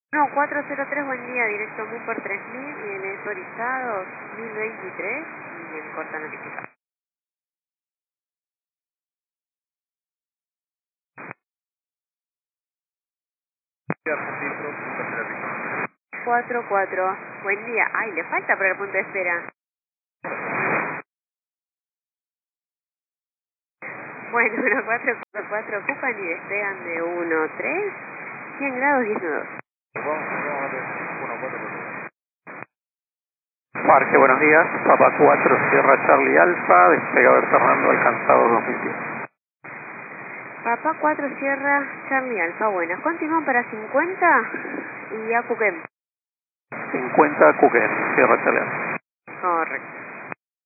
No, 403, buen día, directo MU por 3000, en autorizado 1023 y en corta notificación. Registro, punto de espera. 44, buen día. Ay, le falta para el punto de espera. Bueno, 444 ocupan y despegan de 1-3, 100 grados 10 nudos. Vamos a ver, 1-4. Parque, buenos días. Papa 4, Sierra Charlie Alfa, despegado de Fernando, alcanzado 2010. Papá 4 Sierra Charlie Alfa, buenas. Continúan para 50 y Apuquem. 50 Cuquén, Sierra Charlie Alfa. Correcto.